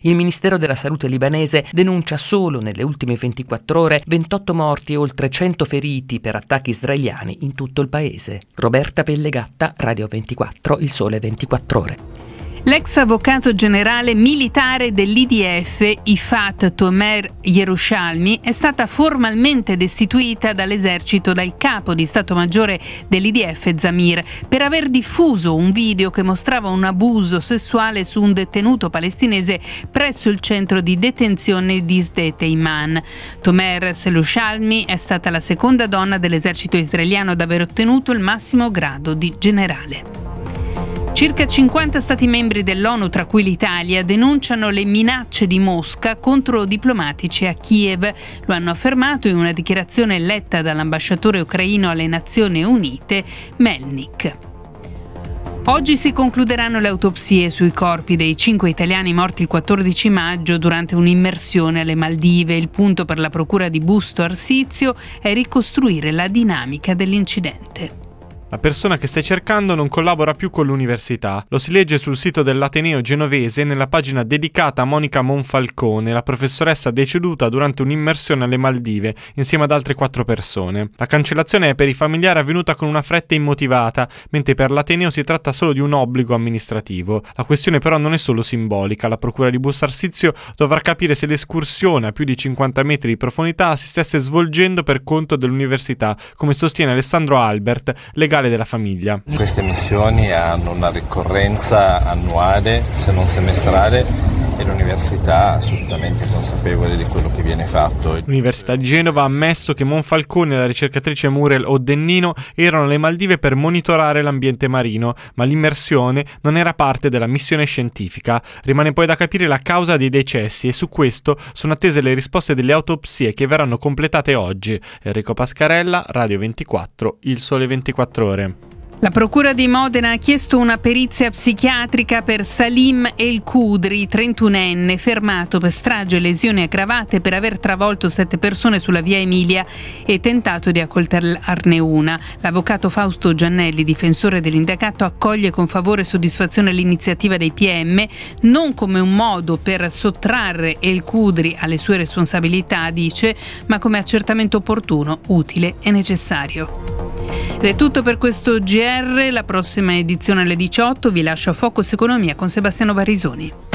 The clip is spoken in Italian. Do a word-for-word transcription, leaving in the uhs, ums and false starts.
Il Ministero della Salute libanese denuncia solo nelle ultime ventiquattro ore ventotto morti e oltre cento feriti per attacchi israeliani in tutto il paese. Roberta Pellegatta, Radio ventiquattro, Il Sole ventiquattro Ore. L'ex avvocato generale militare dell'I D F, Ifat Tomer Yerushalmi, è stata formalmente destituita dall'esercito dal capo di Stato Maggiore dell'I D F, Zamir, per aver diffuso un video che mostrava un abuso sessuale su un detenuto palestinese presso il centro di detenzione di Sde Teiman. Tomer Yerushalmi è stata la seconda donna dell'esercito israeliano ad aver ottenuto il massimo grado di generale. Circa cinquanta Stati membri dell'ONU, tra cui l'Italia, denunciano le minacce di Mosca contro diplomatici a Kiev. Lo hanno affermato in una dichiarazione letta dall'ambasciatore ucraino alle Nazioni Unite, Melnik. Oggi si concluderanno le autopsie sui corpi dei cinque italiani morti il quattordici maggio durante un'immersione alle Maldive. Il punto per la procura di Busto Arsizio è ricostruire la dinamica dell'incidente. La persona che stai cercando non collabora più con l'università. Lo si legge sul sito dell'Ateneo genovese nella pagina dedicata a Monica Monfalcone, la professoressa deceduta durante un'immersione alle Maldive insieme ad altre quattro persone. La cancellazione è per i familiari avvenuta con una fretta immotivata, mentre per l'Ateneo si tratta solo di un obbligo amministrativo. La questione però non è solo simbolica. La procura di Busto Arsizio dovrà capire se l'escursione a più di cinquanta metri di profondità si stesse svolgendo per conto dell'università, come sostiene Alessandro Albert, legale della famiglia. Queste missioni hanno una ricorrenza annuale, se non semestrale, e l'università è assolutamente consapevole di quello che viene fatto. L'Università di Genova ha ammesso che Monfalcone e la ricercatrice Muriel Oddennino erano alle Maldive per monitorare l'ambiente marino, ma l'immersione non era parte della missione scientifica. Rimane poi da capire la causa dei decessi e su questo sono attese le risposte delle autopsie che verranno completate oggi. Enrico Pascarella, Radio ventiquattro, Il Sole ventiquattro Ore. La Procura di Modena ha chiesto una perizia psichiatrica per Salim El Khudri, trentunenne, fermato per strage e lesioni aggravate per aver travolto sette persone sulla via Emilia e tentato di accoltellarne una. L'avvocato Fausto Giannelli, difensore dell'indagato, accoglie con favore e soddisfazione l'iniziativa dei P M, non come un modo per sottrarre El Khudri alle sue responsabilità, dice, ma come accertamento opportuno, utile e necessario. Ed è tutto per questo G R, la prossima edizione alle diciotto. Vi lascio a Focus Economia con Sebastiano Barisoni.